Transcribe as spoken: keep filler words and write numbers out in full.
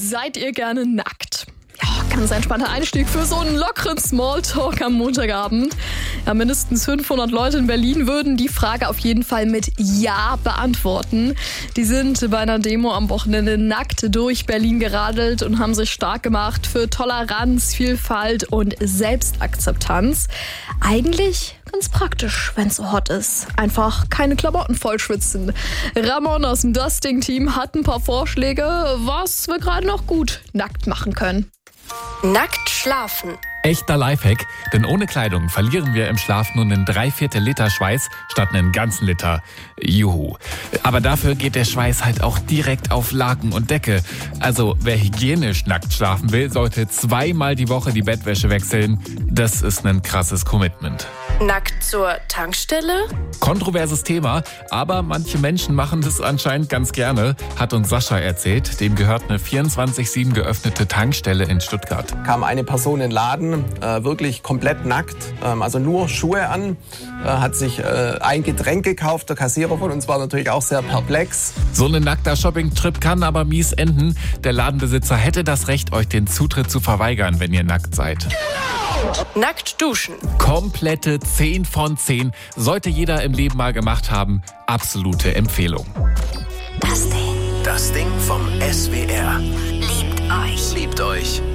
Seid ihr gerne nackt? Ja, ganz entspannter Einstieg für so einen lockeren Smalltalk am Montagabend. Ja, mindestens fünfhundert Leute in Berlin würden die Frage auf jeden Fall mit Ja beantworten. Die sind bei einer Demo am Wochenende nackt durch Berlin geradelt und haben sich stark gemacht für Toleranz, Vielfalt und Selbstakzeptanz. Eigentlich ganz praktisch, wenn es so hot ist. Einfach keine Klamotten vollschwitzen. Ramon aus dem Dusting-Team hat ein paar Vorschläge, was wir gerade noch gut nackt machen können. Nackt schlafen. Echter Lifehack, denn ohne Kleidung verlieren wir im Schlaf nur einen Dreiviertel Liter Schweiß statt einen ganzen Liter. Juhu. Aber dafür geht der Schweiß halt auch direkt auf Laken und Decke. Also wer hygienisch nackt schlafen will, sollte zweimal die Woche die Bettwäsche wechseln. Das ist ein krasses Commitment. Nackt zur Tankstelle? Kontroverses Thema, aber manche Menschen machen das anscheinend ganz gerne, hat uns Sascha erzählt. Dem gehört eine vierundzwanzig sieben geöffnete Tankstelle in Stuttgart. Kam eine Person in den Laden, äh, wirklich komplett nackt, ähm, also nur Schuhe an, äh, hat sich äh, ein Getränk gekauft. Der Kassierer von uns war natürlich auch sehr perplex. So ein nackter Shopping-Trip kann aber mies enden. Der Ladenbesitzer hätte das Recht, euch den Zutritt zu verweigern, wenn ihr nackt seid. Nackt duschen. Komplette zehn von zehn. Sollte jeder im Leben mal gemacht haben. Absolute Empfehlung. Das Ding. Das Ding vom S W R. Liebt euch. Liebt euch.